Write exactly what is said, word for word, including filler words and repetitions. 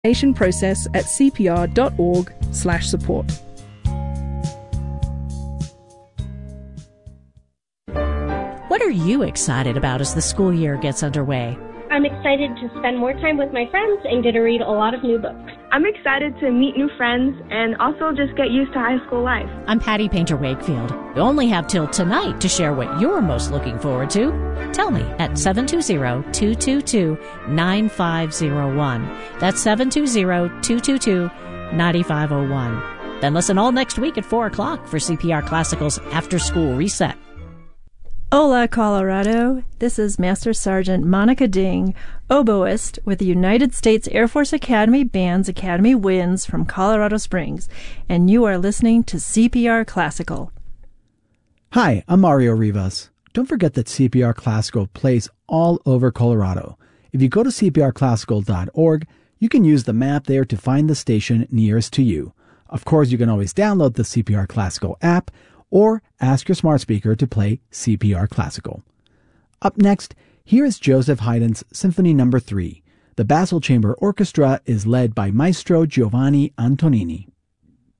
process at cpr.org slash support. What are you excited about as the school year gets underway? I'm excited to spend more time with my friends and get to read a lot of new books. I'm excited to meet new friends and also just get used to high school life. I'm Patty Painter Wakefield. You only have till tonight to share what you're most looking forward to. Tell me at seven two zero, two two two, nine five zero one. That's seven two zero, two two two, nine five zero one. Then listen all next week at four o'clock for C P R Classical's After School Reset. Hola, Colorado. This is Master Sergeant Monica Ding, oboist with the United States Air Force Academy Band's Academy Winds from Colorado Springs, and you are listening to C P R Classical. Hi, I'm Mario Rivas. Don't forget that C P R Classical plays all over Colorado. If you go to c p r classical dot org, you can use the map there to find the station nearest to you. Of course, you can always download the C P R Classical app or ask your smart speaker to play C P R Classical. Up next, here is Joseph Haydn's Symphony Number three. The Basel Chamber Orchestra is led by Maestro Giovanni Antonini.